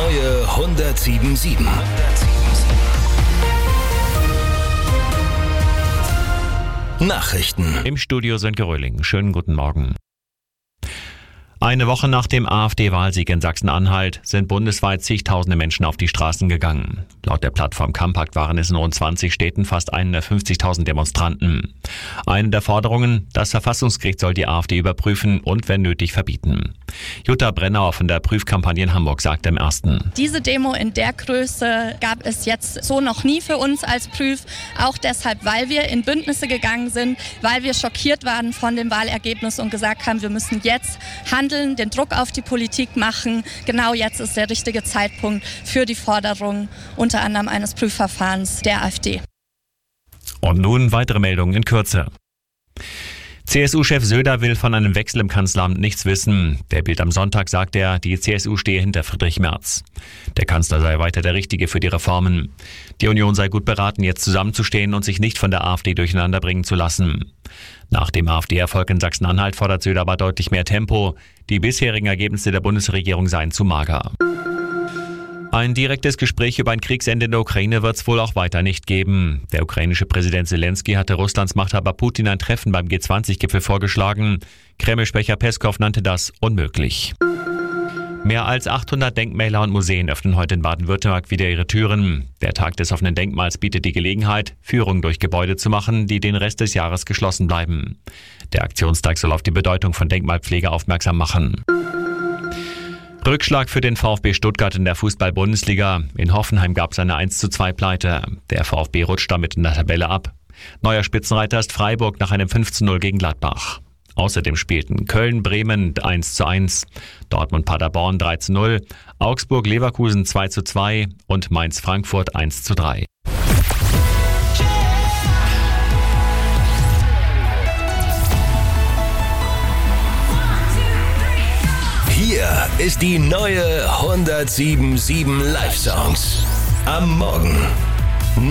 neue 107.7. Nachrichten. Im Studio Sönke Röhling. Schönen guten Morgen. Eine Woche nach dem AfD-Wahlsieg in Sachsen-Anhalt sind bundesweit zigtausende Menschen auf die Straßen gegangen. Laut der Plattform Campact waren es in rund 20 Städten fast 150.000 Demonstranten. Eine der Forderungen, das Verfassungsgericht soll die AfD überprüfen und wenn nötig verbieten. Jutta Brennauer von der Prüfkampagne in Hamburg sagte im Ersten: Diese Demo in der Größe gab es jetzt so noch nie für uns als Prüf. Auch deshalb, weil wir in Bündnisse gegangen sind, weil wir schockiert waren von dem Wahlergebnis und gesagt haben, wir müssen jetzt handeln, den Druck auf die Politik machen. Genau jetzt ist der richtige Zeitpunkt für die Forderung unter anderem eines Prüfverfahrens der AfD. Und nun weitere Meldungen in Kürze. CSU-Chef Söder will von einem Wechsel im Kanzleramt nichts wissen. Der Bild am Sonntag sagt er, die CSU stehe hinter Friedrich Merz. Der Kanzler sei weiter der Richtige für die Reformen. Die Union sei gut beraten, jetzt zusammenzustehen und sich nicht von der AfD durcheinanderbringen zu lassen. Nach dem AfD-Erfolg in Sachsen-Anhalt fordert Söder aber deutlich mehr Tempo. Die bisherigen Ergebnisse der Bundesregierung seien zu mager. Ein direktes Gespräch über ein Kriegsende in der Ukraine wird es wohl auch weiter nicht geben. Der ukrainische Präsident Zelensky hatte Russlands Machthaber Putin ein Treffen beim G20-Gipfel vorgeschlagen. Kreml-Sprecher Peskow nannte das unmöglich. Mehr als 800 Denkmäler und Museen öffnen heute in Baden-Württemberg wieder ihre Türen. Der Tag des offenen Denkmals bietet die Gelegenheit, Führungen durch Gebäude zu machen, die den Rest des Jahres geschlossen bleiben. Der Aktionstag soll auf die Bedeutung von Denkmalpflege aufmerksam machen. Rückschlag für den VfB Stuttgart in der Fußball-Bundesliga. In Hoffenheim gab es eine 1:2 Pleite. Der VfB rutscht damit in der Tabelle ab. Neuer Spitzenreiter ist Freiburg nach einem 5:0 gegen Gladbach. Außerdem spielten Köln-Bremen 1:1, Dortmund-Paderborn 3:0, Augsburg-Leverkusen 2:2 und Mainz-Frankfurt 1:3. Hier ist die neue 107.7 Live-Songs. Am Morgen.